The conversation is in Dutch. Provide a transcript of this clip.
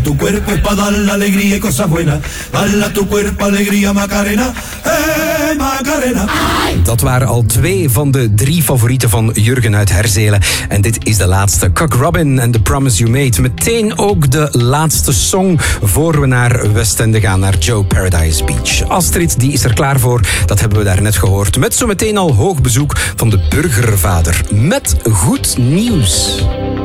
tu cuerpo es para dar la alegría y cosas buenas. Dale tu cuerpo alegría, Macarena. Macarena. Dat waren al 2 van de 3 favorieten van Jurgen uit Herzelen. En dit is de laatste. Cock Robin and The Promise You Made. Meteen ook de laatste song voor we naar Westende gaan, naar Joe Paradise Beach. Astrid, die is er klaar voor. Dat hebben we daarnet gehoord. Met zometeen al hoog bezoek van de burgervader. Met goed nieuws.